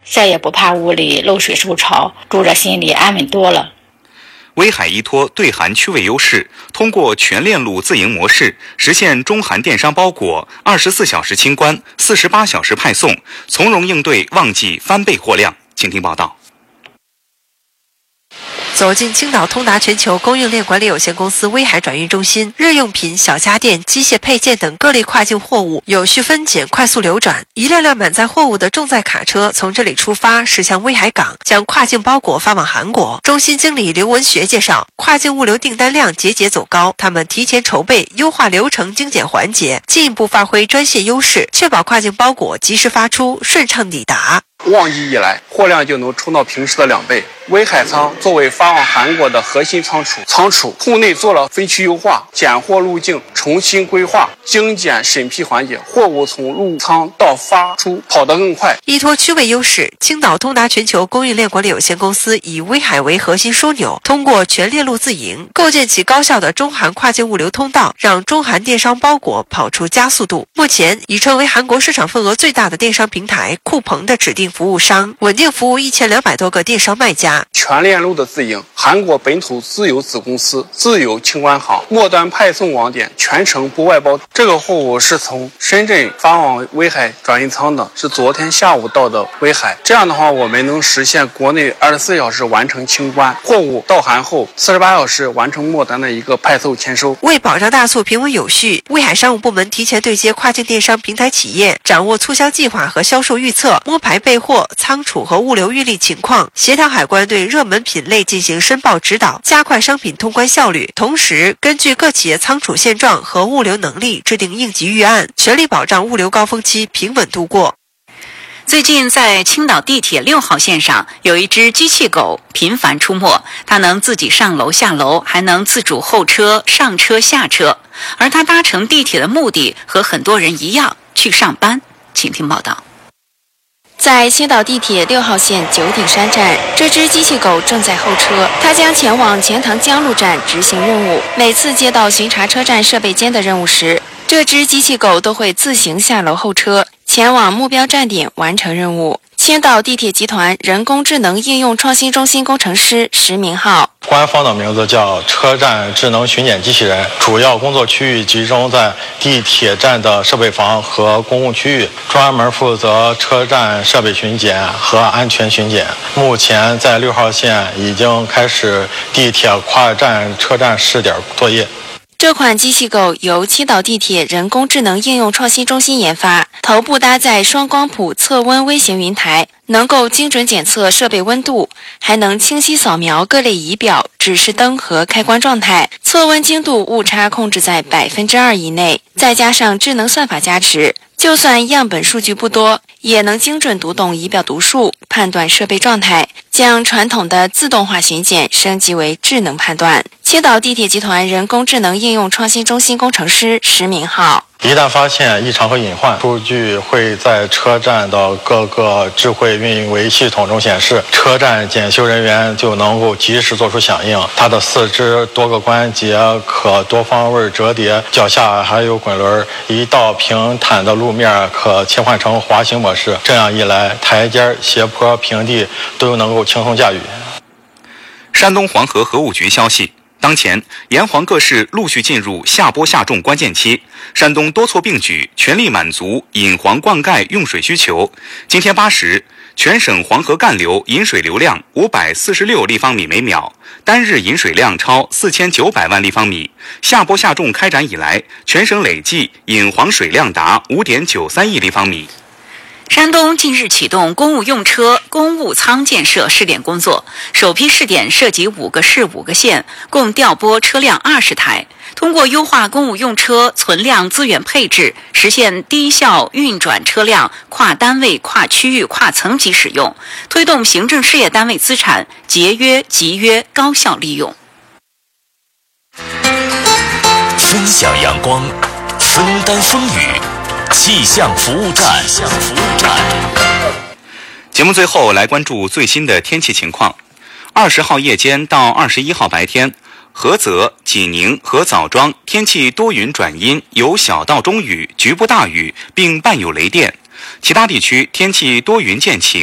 再也不怕屋里漏水受潮，住着心里安稳多了。 威海依托对韩区位优势，通过全链路自营模式，实现中韩电商包裹24小时清关、48小时派送，从容应对旺季翻倍货量。请听报道。 走进青岛通达全球供应链管理有限公司威海转运中心，日用品、小家电、机械配件等各类跨境货物有序分拣、快速流转。一辆辆满载货物的重载卡车从这里出发，驶向威海港，将跨境包裹发往韩国。中心经理刘文学介绍，跨境物流订单量节节走高，他们提前筹备，优化流程精简环节，进一步发挥专线优势，确保跨境包裹及时发出，顺畅抵达。 旺季以来，货量就能冲到平时的2倍。威海仓作为发往韩国的核心仓储库内做了分区优化，拣货路径重新规划，精简审批环节，货物从入仓到发出跑得更快。 依托区位优势，青岛通达全球供应链管理有限公司以威海为核心枢纽，通过全链路自营，构建起高效的中韩跨境物流通道，让中韩电商包裹跑出加速度。目前已成为韩国市场份额最大的电商平台酷鹏的指定服务商，稳定服务1200多个电商卖家。 全链路的自营，韩国本土自有子公司、自有清关行，末端派送网点全程不外包。这个货物是从深圳发往威海转运仓的，是昨天下午到的威海。这样的话，我们能实现国内24小时完成清关，货物到韩后48小时完成末端的一个派送签收。 为保障大促平稳有序，威海商务部门提前对接跨境电商平台企业，掌握促销计划和销售预测，摸排备货、仓储和物流运力情况，协调海关对热门品类进行申报指导，加快商品通关效率。同时，根据各企业仓储现状和物流能力制定应急预案，全力保障物流高峰期平稳度过。 最近在青岛地铁6号线上，有一只机器狗频繁出没，它能自己上楼下楼，还能自主候车、上车下车。而它搭乘地铁的目的和很多人一样，去上班。请听报道。 在青岛地铁6号线九鼎山站，这只机器狗正在候车，它将前往钱塘江路站执行任务。每次接到巡查车站设备间的任务时，这只机器狗都会自行下楼候车，前往目标站点完成任务。青岛地铁集团人工智能应用创新中心工程师石明浩， 官方的名字叫车站智能巡检机器人，主要工作区域集中在地铁站的设备房和公共区域，专门负责车站设备巡检和安全巡检。目前在6号线已经开始地铁跨站车站试点作业。 这款机器狗由青岛地铁人工智能应用创新中心研发，头部搭载双光谱测温微型云台，能够精准检测设备温度，还能清晰扫描各类仪表、指示灯和开关状态，测温精度误差控制在2%以内，再加上智能算法加持，就算样本数据不多，也能精准读懂仪表读数，判断设备状态，将传统的自动化巡检升级为智能判断。青岛地铁集团人工智能应用创新中心工程师石明浩， 一旦发现异常和隐患，数据会在车站的各个智慧运维系统中显示，车站检修人员就能够及时做出响应。它的四肢多个关节可多方位折叠，脚下还有滚轮，一到平坦的路面可切换成滑行模式，这样一来，台阶、斜坡、平地都能够轻松驾驭。 山东黄河河务局消息，当前，沿黄各市陆续进入下播下种关键期，山东多措并举，全力满足引黄灌溉用水需求。今天8时，全省黄河干流引水流量546立方米每秒，单日引水量超4900万立方米。下播下种开展以来，全省累计引黄水量达5.93亿立方米。 山东近日启动公务用车、公务仓建设试点工作，首批试点涉及5个市5个县，共调拨车辆20台。通过优化公务用车存量资源配置，实现低效运转车辆跨单位、跨区域、跨层级使用，推动行政事业单位资产节约、集约、高效利用。 分享阳光，分担风雨。气象服务站。 节目最后来关注最新的天气情况。20号夜间到21号白天，菏泽、济宁和枣庄天气多云转阴，有小到中雨，局部大雨，并伴有雷电。其他地区天气多云见晴。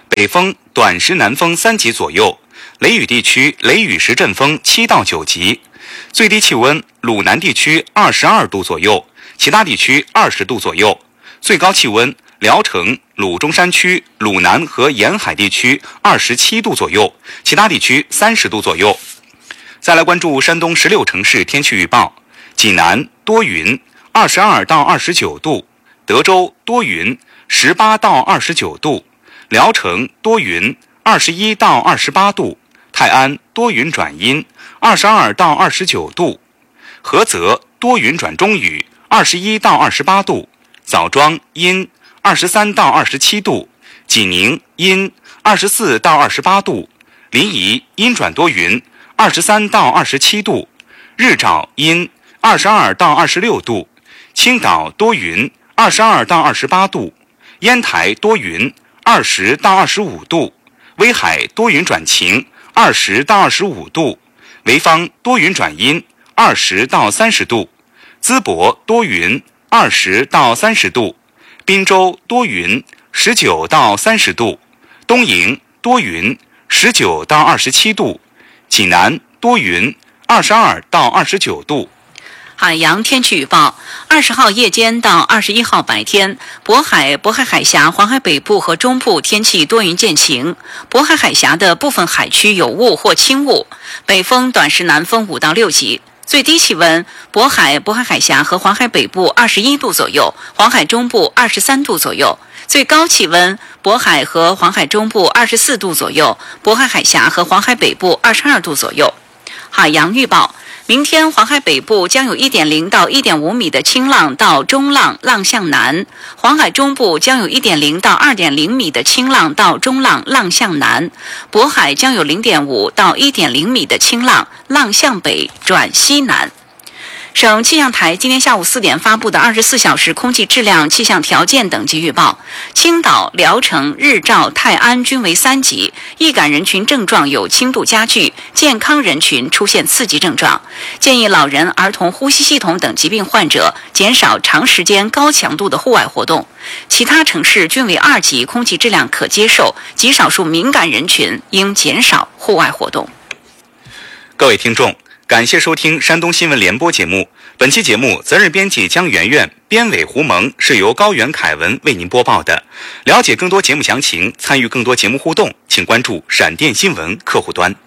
北风短时南风3级左右，雷雨地区雷雨时阵风7到9级。最低气温，鲁南地区22度左右，其他地区20度左右。最高气温，聊城、鲁中山区、鲁南和沿海地区27度左右，其他地区30度左右。再来关注山东16城市天气预报：济南多云，22到29度；德州多云，18到29度；聊城多云，21到28度；泰安多云转阴，22到29度；菏泽多云转中雨，21到28度；枣庄阴，23到27度；济宁阴，24到28度；临沂阴转多云，23到27度；日照阴，22到26度；青岛多云，22到28度；烟台多云，20到25度；威海多云转晴，20到25度；潍坊多云转阴，20到30度；淄博多云，20到30度；滨州多云，19到30度；东营多云，19到27度；济南多云，22到29度。 海洋天气预报：20号夜间到21号白天，渤海海峡、黄海北部和中部天气多云见晴，渤海海峡的部分海区有雾或轻雾，北风短时南风5到6级。最低气温，渤海海峡和黄海北部21度左右，黄海中部23度左右。最高气温，渤海和黄海中部24度左右，渤海海峡和黄海北部22度左右。海洋预报：明天黄海北部将有 1.0 到 1.5 米的轻浪到中浪，浪向南；黄海中部将有 1.0 到 2.0 米的轻浪到中浪，浪向南；渤海将有 0.5 到 1.0 米的轻浪，浪向北转西南。省气象台今天下午4点发布的24小时空气质量气象条件等级预报：青岛、聊城、日照、泰安均为3级，易感人群症状有轻度加剧，健康人群出现次级症状。建议老人、儿童、呼吸系统等疾病患者减少长时间高强度的户外活动。其他城市均为2级，空气质量可接受，极少数敏感人群应减少户外活动。 各位听众，感谢收听山东新闻联播节目。本期节目责任编辑江媛媛，编委胡蒙，是由高原凯文为您播报的。了解更多节目详情，参与更多节目互动，请关注闪电新闻客户端。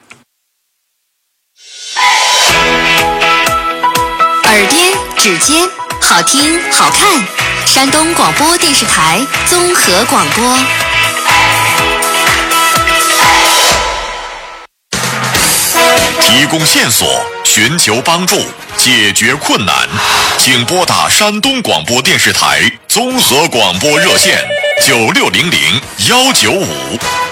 耳边指尖，好听好看，山东广播电视台综合广播。 提供线索，寻求帮助，解决困难，请拨打山东广播电视台综合广播热线9600 195。